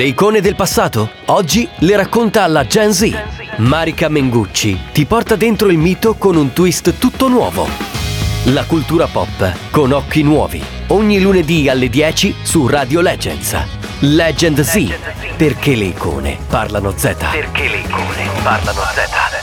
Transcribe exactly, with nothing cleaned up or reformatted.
Le icone del passato? Oggi le racconta la Gen Z. Marica Mengucci ti porta dentro il mito con un twist tutto nuovo. La cultura pop con occhi nuovi. Ogni lunedì alle dieci su Radio Legends. Legend Z, perché le icone parlano Z. Perché le icone parlano Z.